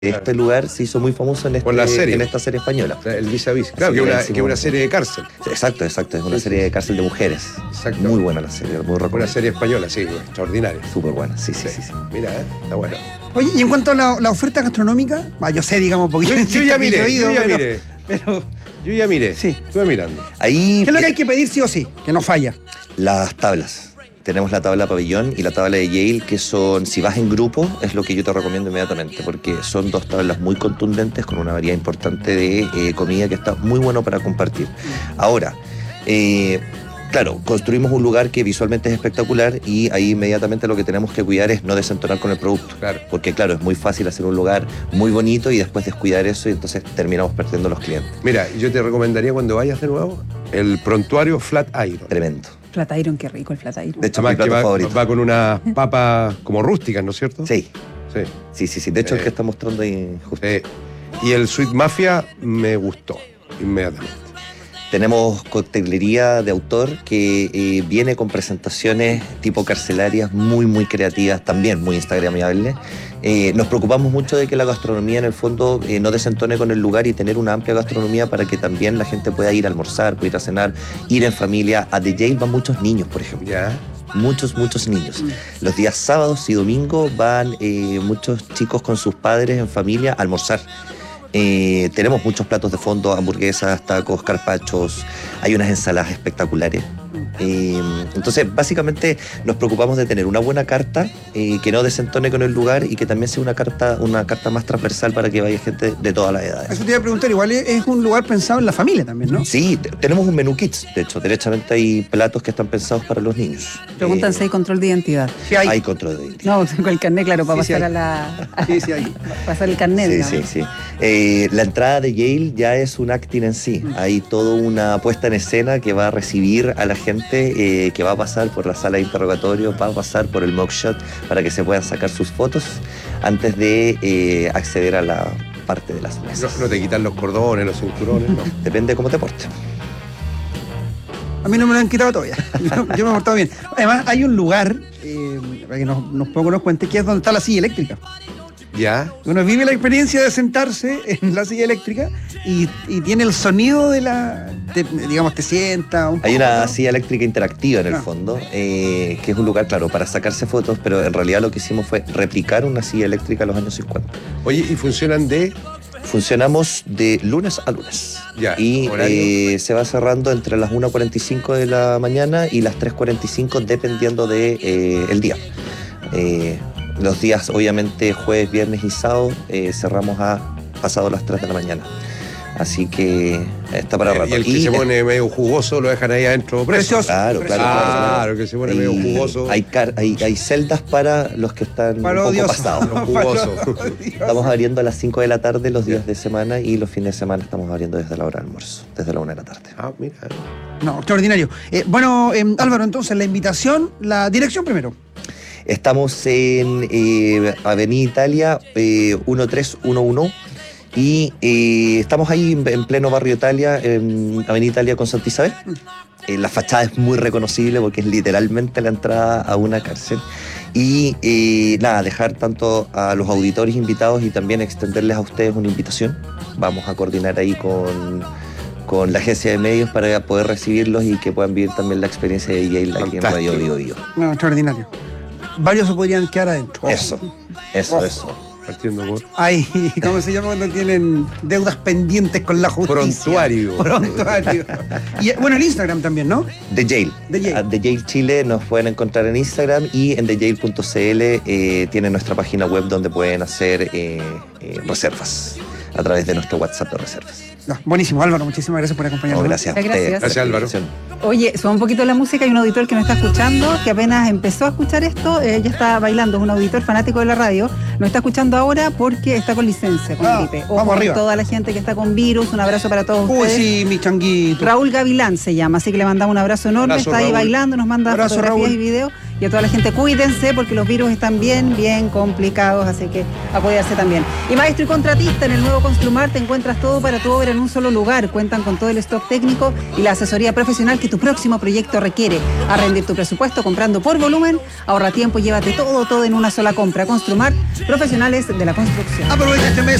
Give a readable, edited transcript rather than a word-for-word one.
Este lugar se hizo muy famoso en Por la serie. esta serie española. El Vis a Vis. Claro, que es una serie de cárcel. Exacto, es una serie de cárcel de mujeres. Exacto. Muy buena la serie, muy Una recomendable. serie española, sí, extraordinaria. Súper buena, sí. Mira, está bueno. Oye, y en cuanto a la oferta gastronómica, yo sé, digamos, porque Yo ya miré. Pero, Yo ya miré. Sí. Estuve mirando. Ahí ¿qué es lo que hay que pedir sí o sí? Que no falla. las tablas. Tenemos la tabla pabellón y la tabla de Yale, que son, si vas en grupo, es lo que yo te recomiendo inmediatamente, porque son dos tablas muy contundentes con una variedad importante de comida que está muy bueno para compartir. Ahora, claro, construimos un lugar que visualmente es espectacular y ahí inmediatamente lo que tenemos que cuidar es no desentonar con el producto. Claro. Porque claro, es muy fácil hacer un lugar muy bonito y después descuidar eso y entonces terminamos perdiendo los clientes. Mira, yo te recomendaría cuando vayas de nuevo el prontuario Flat Iron. Tremendo. Flatiron, qué rico el Flatiron. De hecho, mi Además que plato favorito. va con unas papas como rústicas, ¿no es cierto? Sí. Sí. De hecho, el que está mostrando ahí justo. Y el Sweet Mafia me gustó inmediatamente. Tenemos coctelería de autor que viene con presentaciones tipo carcelarias muy creativas, también muy instagramiables. Nos preocupamos mucho de que la gastronomía en el fondo no desentone con el lugar y tener una amplia gastronomía para que también la gente pueda ir a almorzar, pueda ir a cenar, ir en familia. A The Yale van muchos niños, por ejemplo. Ya. Muchos niños. Los días sábados y domingos van muchos chicos con sus padres en familia a almorzar. Tenemos muchos platos de fondo, hamburguesas, tacos, carpachos, hay unas ensaladas espectaculares. Entonces, básicamente nos preocupamos de tener una buena carta que no desentone con el lugar y que también sea una carta más transversal para que vaya gente de todas las edades. Eso te iba a preguntar, igual es un lugar pensado en la familia también, ¿no? Sí, tenemos un menú kids, de hecho, derechamente hay platos que están pensados para los niños. Preguntan si hay control de identidad. Sí hay. Hay control de identidad. No, tengo el carnet, claro, para Sí, pasar sí a la... Sí, hay. pasar el carnet, Sí. digamos. La entrada de Yale ya es un acting en sí. Hay toda una puesta en escena que va a recibir a la gente que va a pasar por la sala de interrogatorio, va a pasar por el mugshot para que se puedan sacar sus fotos antes de acceder a la parte de las mesas. No te quitan los cordones, los cinturones, no. Depende de cómo te portes. A mí no me lo han quitado todavía. Yo me he portado bien. Además, hay un lugar, para que nos poco nos cuente, que es donde está la silla eléctrica. Ya. Uno vive la experiencia de sentarse en la silla eléctrica y tiene el sonido digamos, te sienta un poco. Hay una ¿no? silla eléctrica interactiva en el Ah. fondo, que es un lugar, claro, para sacarse fotos, pero en realidad lo que hicimos fue replicar una silla eléctrica de los años 50. Oye, ¿y funcionan de...? Funcionamos de lunes a lunes. Ya, Y horario. se va cerrando entre las 1:45 de la mañana y las 3:45 dependiendo de el día. Los días, obviamente, jueves, viernes y sábado, cerramos a pasado las 3 de la mañana. Así que está para rato. Y el que se pone medio jugoso lo dejan ahí adentro preso. Precioso. Claro. Claro, que se pone medio jugoso. Hay celdas para los que están Para un poco odiosos. pasados. Los jugosos. Estamos abriendo a las 5 de la tarde los días de semana y los fines de semana estamos abriendo desde la hora de almuerzo, desde la 1 de la tarde. Ah, mira. No, extraordinario. Bueno, Álvaro, entonces, la invitación, la dirección primero. Estamos en Avenida Italia 1311 y estamos ahí en pleno barrio Italia, en Avenida Italia con Santa Isabel. La fachada es muy reconocible porque es literalmente la entrada a una cárcel. Y dejar tanto a los auditores invitados y también extenderles a ustedes una invitación. Vamos a coordinar ahí con la agencia de medios para poder recibirlos y que puedan vivir también la experiencia de Yale aquí en Radio Bio Bio. No, extraordinario. Varios se podrían quedar adentro. Eso. Partiendo por... Ay, ¿cómo se llama cuando tienen deudas pendientes con la justicia? Prontuario. Y bueno, el Instagram también, ¿no? The Yale. The Yale. The Yale Chile nos pueden encontrar en Instagram y en theyale.cl tienen nuestra página web donde pueden hacer reservas a través de nuestro WhatsApp de reservas. No, buenísimo, Álvaro, muchísimas gracias por acompañarnos. No, gracias a Muchas ustedes. gracias. Gracias, Álvaro. Oye, suba un poquito la música. Hay un auditor que nos está escuchando, que apenas empezó a escuchar esto, ya está bailando. Es un auditor fanático de la radio. Nos está escuchando ahora porque está con licencia, con gripe. Ojo, vamos arriba. toda la gente que está con virus. Un abrazo para todos Uy, ustedes. sí, mi changuito. Raúl Gavilán se llama, así que le mandamos un abrazo enorme. Abrazo, Está ahí Raúl. bailando, nos manda Abrazo, fotografías Raúl. y videos. Y a toda la gente, cuídense porque los virus están bien complicados, así que a cuidarse también. Y maestro y contratista, en el nuevo Construmar te encuentras todo para tu obra en un solo lugar. Cuentan con todo el stock técnico y la asesoría profesional que tu próximo proyecto requiere. A rendir tu presupuesto comprando por volumen, ahorra tiempo y llévate todo en una sola compra. Construmar, profesionales de la construcción. Aprovecha este mes